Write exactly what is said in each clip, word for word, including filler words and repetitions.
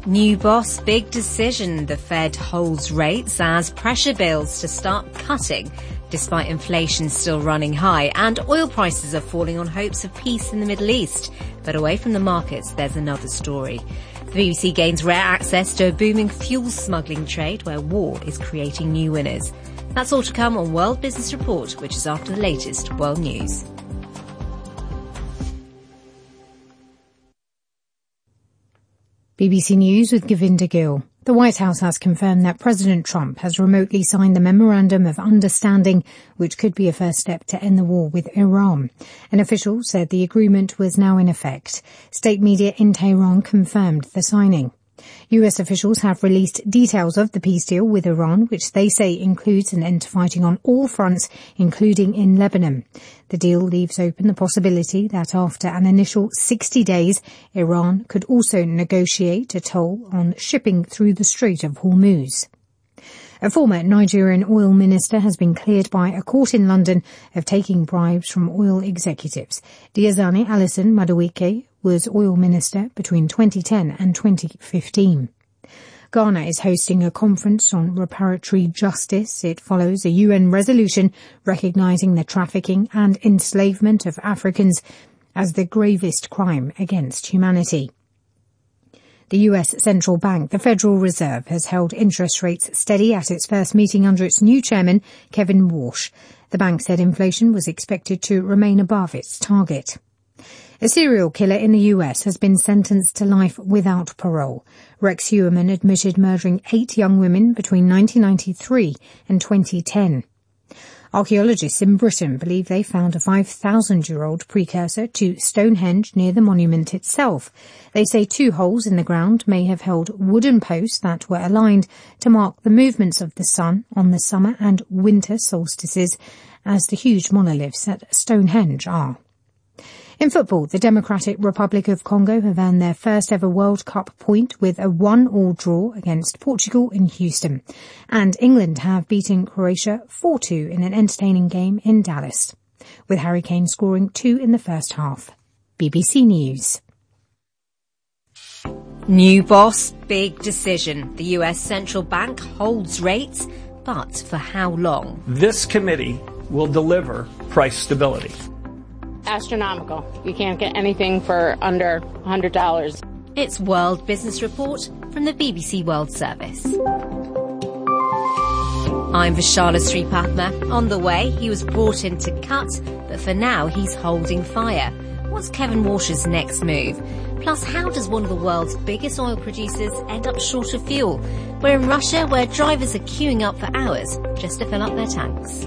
New boss, big decision. The Fed holds rates as pressure builds to start cutting, despite inflation still running high, and oil prices are falling on hopes of peace in the Middle East. But away from the markets, there's another story. The B B C gains rare access to a booming fuel smuggling trade where war is creating new winners. That's all to come on World Business Report, which is after the latest world news. B B C News with Govinda Gill. The White House has confirmed that President Trump has remotely signed the Memorandum of Understanding, which could be a first step to end the war with Iran. An official said the agreement was now in effect. State media in Tehran confirmed the signing. U S officials have released details of the peace deal with Iran, which they say includes an end to fighting on all fronts, including in Lebanon. The deal leaves open the possibility that after an initial sixty days, Iran could also negotiate a toll on shipping through the Strait of Hormuz. A former Nigerian oil minister has been cleared by a court in London of taking bribes from oil executives. Diazani Alison Madueke was oil minister between twenty ten and twenty fifteen. Ghana is hosting a conference on reparatory justice. It follows a U N resolution recognising the trafficking and enslavement of Africans as the gravest crime against humanity. The U S Central Bank, the Federal Reserve, has held interest rates steady at its first meeting under its new chairman, Kevin Warsh. The bank said inflation was expected to remain above its target. A serial killer in the U S has been sentenced to life without parole. Rex Heuermann admitted murdering eight young women between nineteen ninety-three and twenty ten. Archaeologists in Britain believe they found a five thousand year old precursor to Stonehenge near the monument itself. They say two holes in the ground may have held wooden posts that were aligned to mark the movements of the sun on the summer and winter solstices, as the huge monoliths at Stonehenge are. In football, the Democratic Republic of Congo have earned their first ever World Cup point with a one all draw against Portugal in Houston. And England have beaten Croatia four two in an entertaining game in Dallas, with Harry Kane scoring two in the first half. B B C News. New boss, big decision. The U S Central Bank holds rates, but for how long? This committee will deliver price stability. Astronomical. You can't get anything for under one hundred dollars. It's World Business Report from the B B C World Service. I'm Vishala Sripadma. On the way, he was brought in to cut, but for now he's holding fire. What's Kevin Warsh's next move? Plus, how does one of the world's biggest oil producers end up short of fuel? We're in Russia, where drivers are queuing up for hours just to fill up their tanks.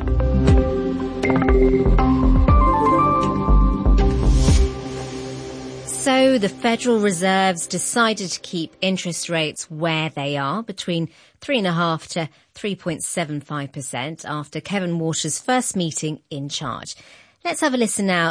So the Federal Reserve's decided to keep interest rates where they are, between three point five to three point seven five percent, after Kevin Warsh's first meeting in charge. Let's have a listen now